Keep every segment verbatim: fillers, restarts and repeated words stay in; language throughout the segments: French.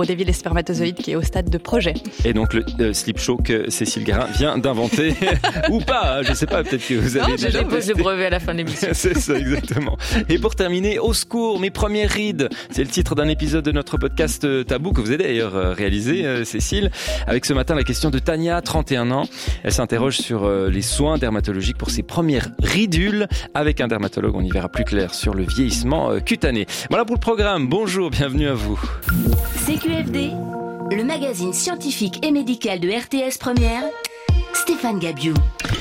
pour dévier les spermatozoïdes qui est au stade de projet. Et donc le euh, slip show que Cécile Guérin vient d'inventer, ou pas, je sais pas, peut-être que vous avez non, déjà posé le brevet à la fin de l'émission. C'est ça, exactement. Et pour terminer, au secours, mes premières rides. C'est le titre d'un épisode de notre podcast Tabou, que vous avez d'ailleurs réalisé, euh, Cécile, avec ce matin la question de Tania, trente et un ans. Elle s'interroge sur euh, les soins dermatologiques pour ses premières ridules. Avec un dermatologue, on y verra plus clair sur le vieillissement euh, cutané. Voilà pour le programme. Bonjour, bienvenue à vous. C Q F D, le magazine scientifique et médical de R T S Première, Stéphane Gabiou.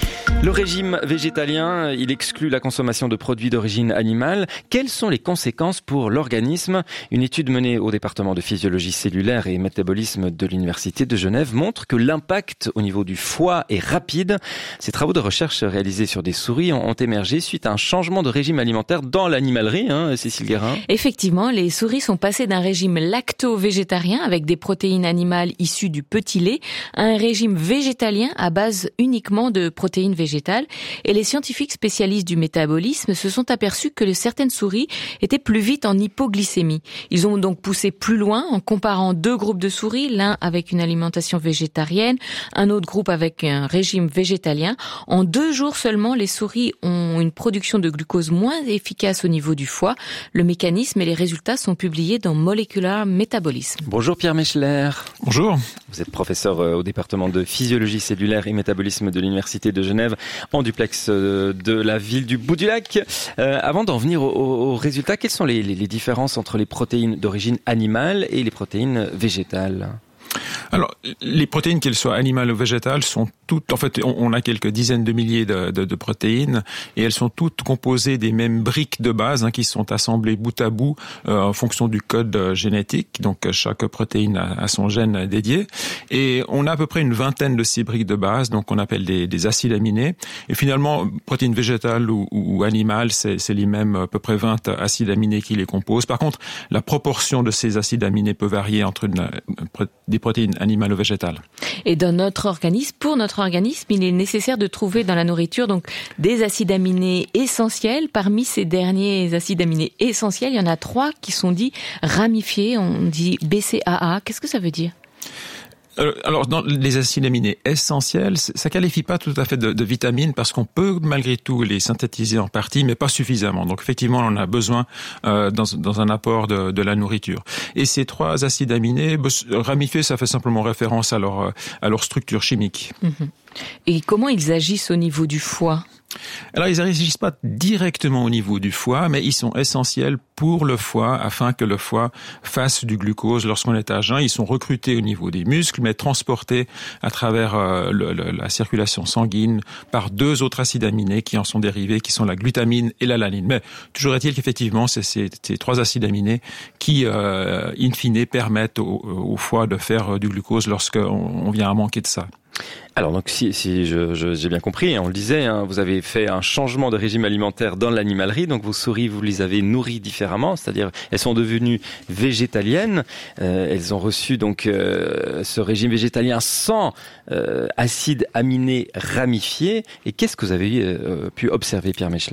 Le régime végétalien, il exclut la consommation de produits d'origine animale. Quelles sont les conséquences pour l'organisme ? Une étude menée au département de physiologie cellulaire et métabolisme de l'Université de Genève montre que l'impact au niveau du foie est rapide. Ces travaux de recherche réalisés sur des souris ont émergé suite à un changement de régime alimentaire dans l'animalerie, hein, Cécile Guérin. Effectivement, les souris sont passées d'un régime lacto-végétarien avec des protéines animales issues du petit lait à un régime végétalien à base uniquement de protéines végétales. Et les scientifiques spécialistes du métabolisme se sont aperçus que certaines souris étaient plus vite en hypoglycémie. Ils ont donc poussé plus loin en comparant deux groupes de souris, l'un avec une alimentation végétarienne, un autre groupe avec un régime végétalien. En deux jours seulement, les souris ont une production de glucose moins efficace au niveau du foie. Le mécanisme et les résultats sont publiés dans Molecular Metabolism. Bonjour Pierre Mechler. Bonjour. Vous êtes professeur au département de physiologie cellulaire et métabolisme de l'Université de Genève, en duplex de la ville du Bout du Lac. Euh, avant d'en venir aux résultats, quelles sont les, les, les différences entre les protéines d'origine animale et les protéines végétales ? Alors, les protéines, qu'elles soient animales ou végétales, sont toutes, en fait, on a quelques dizaines de milliers de, de, de protéines, et elles sont toutes composées des mêmes briques de base, hein, qui sont assemblées bout à bout euh, en fonction du code euh, génétique. Donc, chaque protéine a, a son gène dédié, et on a à peu près une vingtaine de ces briques de base, donc on appelle des, des acides aminés. Et finalement, protéines végétales ou, ou, ou animales, c'est, c'est les mêmes à peu près vingt acides aminés qui les composent. Par contre, la proportion de ces acides aminés peut varier entre une, des protéines animales ou végétales. Et dans notre organisme, pour notre organisme, il est nécessaire de trouver dans la nourriture donc des acides aminés essentiels. Parmi ces derniers acides aminés essentiels, il y en a trois qui sont dits ramifiés. On dit B C A A. Qu'est-ce que ça veut dire ? Alors, dans les acides aminés essentiels, ça qualifie pas tout à fait de, de vitamines parce qu'on peut malgré tout les synthétiser en partie, mais pas suffisamment. Donc, effectivement, on en a besoin euh, dans, dans un apport de, de la nourriture. Et ces trois acides aminés, ramifiés, ça fait simplement référence à leur, à leur structure chimique. Et comment ils agissent au niveau du foie ? Alors, ils n'agissent pas directement au niveau du foie, mais ils sont essentiels pour le foie afin que le foie fasse du glucose lorsqu'on est à jeun. Ils sont recrutés au niveau des muscles, mais transportés à travers euh, le, le, la circulation sanguine par deux autres acides aminés qui en sont dérivés, qui sont la glutamine et l'alanine. Mais toujours est-il qu'effectivement, c'est ces, ces trois acides aminés qui, euh, in fine, permettent au, au foie de faire du glucose lorsqu'on on vient à manquer de ça. Alors donc si, si je, je, j'ai bien compris, on le disait, hein, vous avez fait un changement de régime alimentaire dans l'animalerie, donc vos souris vous les avez nourries différemment, c'est-à-dire elles sont devenues végétaliennes, euh, elles ont reçu donc euh, ce régime végétalien sans euh, acides aminés ramifiés. Et qu'est-ce que vous avez euh, pu observer, Pierre Mechler ?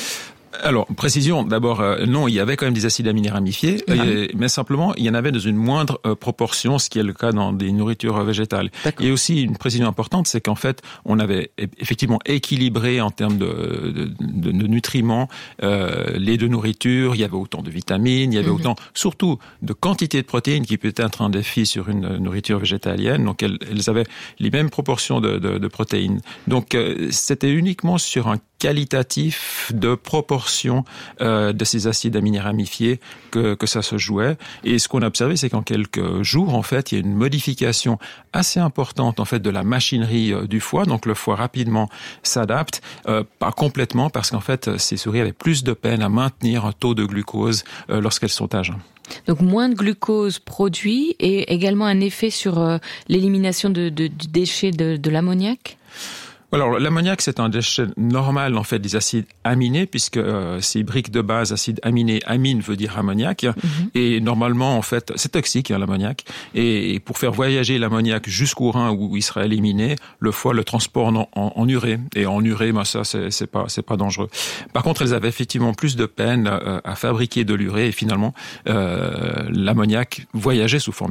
Alors, précision, d'abord, euh, non, il y avait quand même des acides aminés ramifiés, ah. et, mais simplement, il y en avait dans une moindre euh, proportion, ce qui est le cas dans des nourritures euh, végétales. D'accord. Et aussi, une précision importante, c'est qu'en fait, on avait effectivement équilibré en termes de, de, de, de nutriments euh, les deux nourritures. Il y avait autant de vitamines, il y avait mm-hmm. autant, surtout, de quantité de protéines qui peut être un défi sur une nourriture végétalienne. Donc, elles, elles avaient les mêmes proportions de, de, de protéines. Donc, euh, c'était uniquement sur un qualitatif de proportion euh, de ces acides aminés ramifiés que, que ça se jouait. Et ce qu'on a observé, c'est qu'en quelques jours, en fait, il y a une modification assez importante en fait de la machinerie euh, du foie. Donc le foie rapidement s'adapte, euh, pas complètement, parce qu'en fait, ces souris avaient plus de peine à maintenir un taux de glucose euh, lorsqu'elles sont à jeun. Donc moins de glucose produit et également un effet sur euh, l'élimination de, de, de déchets de, de l'ammoniac ? Alors, l'ammoniac, c'est un déchet normal, en fait, des acides aminés, puisque euh, ces briques de base, acides aminés, amine veut dire ammoniac, mm-hmm. et normalement, en fait, c'est toxique, hein, l'ammoniac, et, et pour faire voyager l'ammoniac jusqu'au rein où il sera éliminé, le foie le transporte en, en, en urée, et en urée, ben, ça, c'est, c'est pas, c'est pas dangereux. Par contre, elles avaient effectivement plus de peine euh, à fabriquer de l'urée, et finalement, euh, l'ammoniac voyageait sous forme